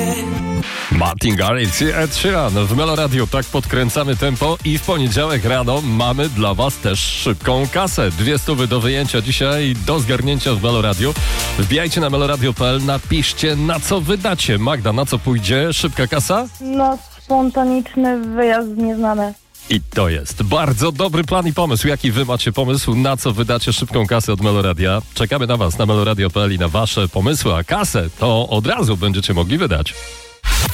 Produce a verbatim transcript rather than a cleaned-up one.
Martin Garrix i Ed Sheeran w Melo Radio. Tak podkręcamy tempo i w poniedziałek rano mamy dla was też szybką kasę. Dwie stówy do wyjęcia dzisiaj, do zgarnięcia w Melo Radio. Wbijajcie na meloradio kropka p l, napiszcie, na co wydacie. Magda, na co pójdzie szybka kasa? No, spontaniczny wyjazd nieznany. I to jest bardzo dobry plan i pomysł. Jaki wy macie pomysł, na co wydacie szybką kasę od Meloradia? Czekamy na was na meloradio kropka p l i na wasze pomysły, a kasę to od razu będziecie mogli wydać.